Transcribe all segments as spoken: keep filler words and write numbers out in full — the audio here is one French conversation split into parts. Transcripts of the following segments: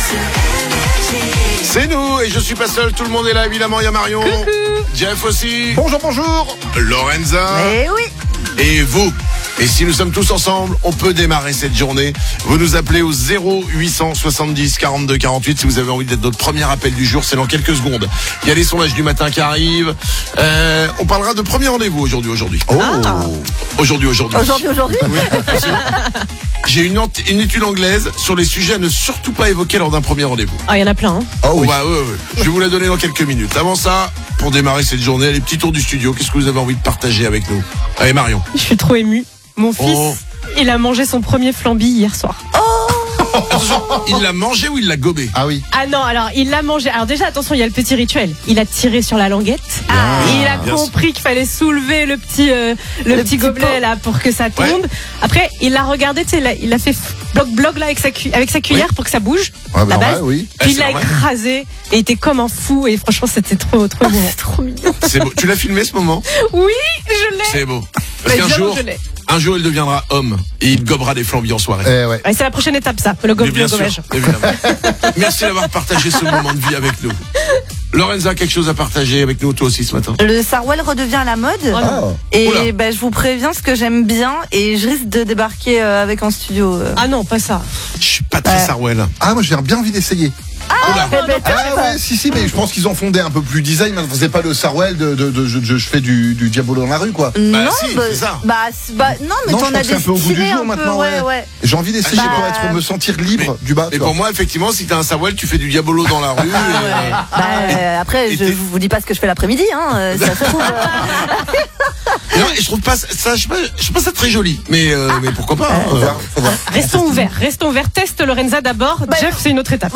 C'est nous, et je suis pas seul, tout le monde est là, évidemment, il y a Marion. Coucou. Jeff aussi. Bonjour, bonjour. Lorenza. Eh oui. Et vous. Et si nous sommes tous ensemble, on peut démarrer cette journée. Vous nous appelez au zéro huit cent soixante-dix quarante-deux quarante-huit si vous avez envie d'être notre premier appel du jour. C'est dans quelques secondes. Il y a les sondages du matin qui arrivent. Euh, on parlera de premier rendez-vous aujourd'hui, aujourd'hui. Oh. Ah. Aujourd'hui, aujourd'hui. Aujourd'hui, aujourd'hui. Oui, absolument. J'ai une, ent- une étude anglaise sur les sujets à ne surtout pas évoquer lors d'un premier rendez-vous. Ah, il y en a plein. Hein. Oh oui. Bah, ouais, ouais. Je vais vous la donner dans quelques minutes. Avant ça, pour démarrer cette journée, les petits tours du studio. Qu'est-ce que vous avez envie de partager avec nous? Allez, Marion. Je suis trop émue. Mon fils, Oh. il a mangé son premier flambi hier soir. Attention, il l'a mangé ou il l'a gobé? Ah oui. Ah non, alors il l'a mangé. Alors déjà, attention, il y a le petit rituel. Il a tiré sur la languette. Ah, et il a bien compris qu'il fallait soulever le petit, euh, le, Le petit petit gobelet pot. là pour que ça tombe. Ouais. Après, il l'a regardé, tu sais, il a, il a fait bloc bloc là avec sa, cu- avec sa cuillère pour que ça bouge. Ouais, bah, la base. ouais, oui. Ah, Puis il c'est l'a normal. écrasé et il était comme un fou. Et franchement, c'était trop, trop beau. C'est trop mignon. C'est beau. Tu l'as filmé ce moment? Oui, je l'ai. C'est beau. Parce Mais qu'un évidemment, jour, je l'ai. un jour, il deviendra homme et il gobera des flambis en soirée. Eh ouais. Ouais, c'est la prochaine étape, ça. Le Mais gobelet, bien le sûr, gobage. évidemment. Merci d'avoir partagé ce moment de vie avec nous. Lorenza, quelque chose à partager avec nous, toi aussi, ce matin? Le Sarwell redevient à la mode. Oh non. Ah. Oula. Et ben, je vous préviens ce que j'aime bien et je risque de débarquer euh, avec en studio. euh. Ah non, pas ça. Je suis pas très Ouais. Sarwell. Ah, moi j'ai bien envie d'essayer. Oula. Eh ben, Ah ouais, si, si, mais je pense qu'ils ont fondé un peu plus design. Maintenant, c'est pas le Sarwell de, de, de, je, je- je fais du, du Diabolo dans la rue, quoi. non, si, bah, c'est ça. bah, c'est- bah, non, mais Non, je t'en pense as que c'est des un peu au goût du stylés jour un peu, maintenant, ouais, ouais. ouais. J'ai envie d'essayer Bah, pour être, me sentir libre du bas. Mais tu vois. pour moi, effectivement, si t'as un Sarwell, tu fais du Diabolo dans la rue. et, euh, Bah, euh, après, et je t'es- vous dis pas ce que je fais l'après-midi, hein. euh, Ça se trouve. euh, Non, et je trouve pas ça, je sais pas, je trouve pas ça très joli. Mais, euh, mais pourquoi pas? hein, Faut euh. voir, faut voir. Restons ouverts, restons ouverts. Teste Lorenza d'abord. Jeff, c'est une autre étape.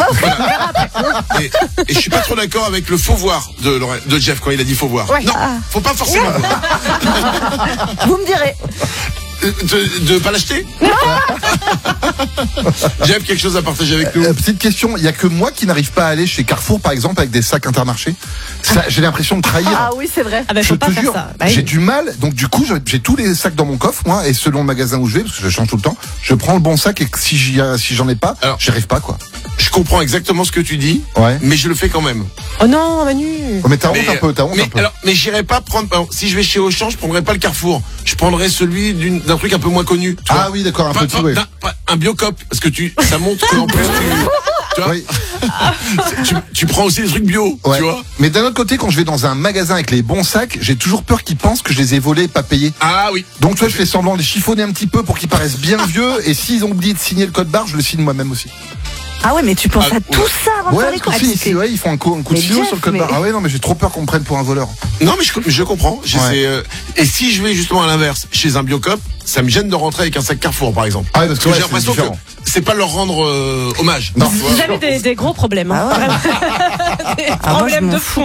Et, et je suis pas trop d'accord avec le faux voir de, Lore- de Jeff quand il a dit faux voir. Ouais. Non, faut pas forcément voir. Vous me direz. Euh, De, de pas l'acheter. Jeff, quelque chose à partager avec nous? Euh, petite question, il y a que moi qui n'arrive pas à aller chez Carrefour, par exemple, avec des sacs Intermarché. Ça, j'ai l'impression de trahir. Ah oui, c'est vrai. Ah ben, Je faut pas te faire jure, ça. Bah oui. j'ai du mal. Donc du coup, je- j'ai tous les sacs dans mon coffre, moi, et selon le magasin où je vais, parce que je change tout le temps, je prends le bon sac et que si j'y, si j'en ai pas, Alors- j'y arrive pas, quoi. Je comprends exactement ce que tu dis, Ouais. mais je le fais quand même. Oh non, Manu. Oh, mais t'as honte Mais, un peu, t'as honte mais, un peu. alors, mais j'irai pas prendre. alors, si je vais chez Auchan, je prendrai pas le Carrefour. Je prendrai celui d'une- d'un truc un peu moins connu. tu Ah vois. oui, d'accord, un Pas- petit, pas- ouais. d'un- pas- un biocop, parce que tu, ça montre qu'en plus tu, tu, vois, Oui. tu, tu prends aussi des trucs bio, Ouais. tu vois. Mais d'un autre côté, quand je vais dans un magasin avec les bons sacs, j'ai toujours peur qu'ils pensent que je les ai volés et pas payés. Ah oui. Donc, tu vois, je fais semblant de les chiffonner un petit peu pour qu'ils paraissent bien vieux. Et s'ils ont oublié de signer le code barre, je le signe moi-même aussi. Ah ouais, mais tu penses Ah, à tout oula. ça avant de Ouais, faire les parce que courses. si, si, ouais, ils font un coup, un coup de Mais stylo Jeff, sur le code mais- barre. Ah ouais, non, mais j'ai trop peur qu'on me prenne pour un voleur. Non, mais je, je comprends. Je Ouais. sais, euh, et si je vais justement à l'inverse, chez un biocop, ça me gêne de rentrer avec un sac Carrefour, par exemple. Ah ouais, parce que ouais, j'ai c'est l'impression que différent. c'est pas leur rendre euh, hommage. Non. Tu vois. Vous avez des, des gros problèmes. Hein. Ah ouais. Vraiment. Des Ah, moi, je problèmes m'en de fous. fond.